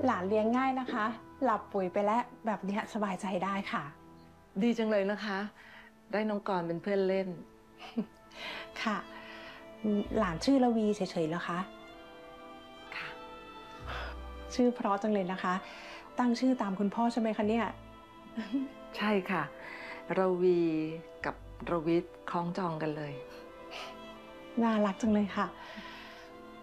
หลานเลี้ยงง่ายนะคะ หลับปุ๋ยไปแล้วแบบนี้สบายใจได้ค่ะดีจังเลยนะคะ ได้น้องกรเป็นเพื่อนเล่นค่ะหลานชื่อละวีเฉยๆเหรอคะค่ะชื่อเพราะจังเลยนะคะ ตั้งชื่อตามคุณพ่อใช่ไหมคะเนี่ยใช่ค่ะระวีกับระวิทย์คล้องจองกันเลยน่ารักจังเลยค่ะ